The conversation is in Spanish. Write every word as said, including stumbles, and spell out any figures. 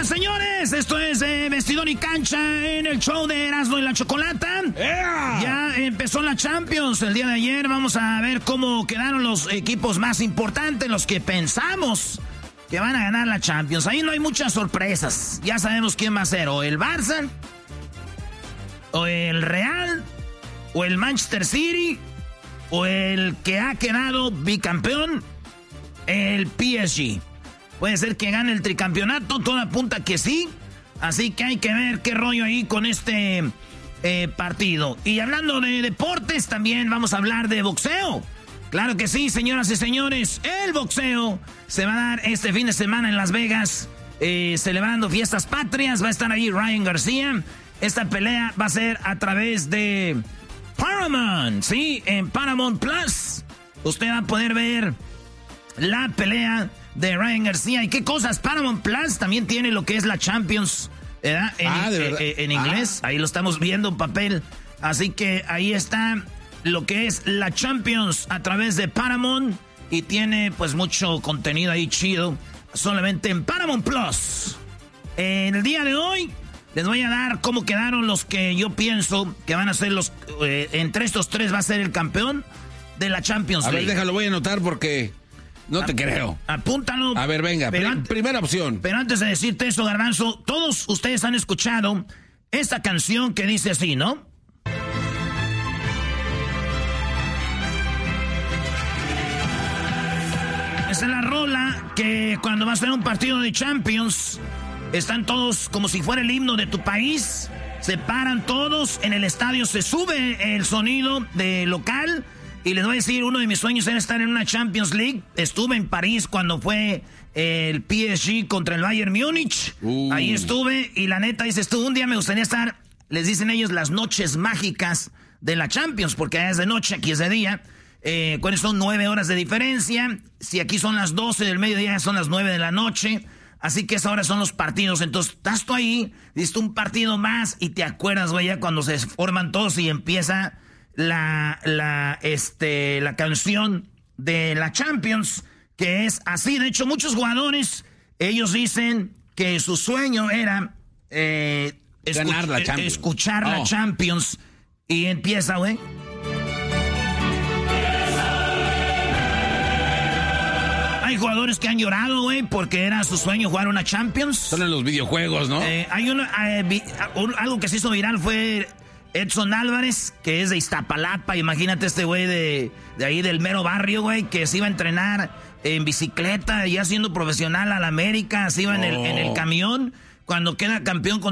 días, señores. Esto es eh, Vestidor y Cancha en el show de Erasmo y la Chocolata. Yeah. Ya empezó la Champions el día de ayer. Vamos a ver cómo quedaron los equipos más importantes, los que pensamos que van a ganar la Champions. Ahí no hay muchas sorpresas. Ya sabemos quién va a ser, o el Barça, o el Real, o el Manchester City, o el que ha quedado bicampeón, el P S G. Puede ser que gane el tricampeonato, todo apunta que sí. Así que hay que ver qué rollo ahí con este eh, partido. Y hablando de deportes, también vamos a hablar de boxeo. Claro que sí, señoras y señores. El boxeo se va a dar este fin de semana en Las Vegas, eh, celebrando fiestas patrias. Va a estar ahí Ryan García. Esta pelea va a ser a través de Paramount, sí, en Paramount Plus. Usted va a poder ver la pelea de Ryan García. ¿Y qué cosas? Paramount Plus también tiene lo que es la Champions, ¿verdad? En, ah, ¿de verdad? Eh, en inglés. Ah. Ahí lo estamos viendo en papel. Así que ahí está lo que es la Champions a través de Paramount. Y tiene pues mucho contenido ahí chido. Solamente en Paramount Plus. En el día de hoy les voy a dar cómo quedaron los que yo pienso que van a ser los... Eh, entre estos tres va a ser el campeón de la Champions League. A ver, déjalo, voy a anotar porque... No te creo. Apúntalo. A ver, venga, pero pr- an- primera opción. Pero antes de decirte eso, Garbanzo, todos ustedes han escuchado esta canción que dice así, ¿no? Esa es la rola que cuando vas a tener un partido de Champions, están todos como si fuera el himno de tu país, se paran todos, en el estadio se sube el sonido de local. Y les voy a decir, uno de mis sueños era estar en una Champions League. Estuve en París cuando fue el P S G contra el Bayern Múnich. Uh. Ahí estuve y la neta, dices tú, un día me gustaría estar, les dicen ellos, las noches mágicas de la Champions, porque allá es de noche, aquí es de día. Eh, ¿Cuáles son? Nueve horas de diferencia. Si aquí son las doce del mediodía, son las nueve de la noche. Así que esa hora son los partidos. Entonces, estás tú ahí, dices un partido más y te acuerdas, güey, ya cuando se forman todos y empieza... La, la, este, la canción de la Champions, que es así. De hecho, muchos jugadores, ellos dicen que su sueño era eh, ganar escuch- la Champions. escuchar oh. la Champions. Y empieza, güey. Hay jugadores que han llorado, güey, porque era su sueño jugar una Champions. Son en los videojuegos, ¿no? Eh, hay uno, eh, vi, un, algo que se hizo viral fue... Edson Álvarez, que es de Iztapalapa, imagínate este güey de, de ahí del mero barrio, güey, que se iba a entrenar en bicicleta, ya siendo profesional a la América, se iba oh. en, el, en el camión, cuando queda campeón con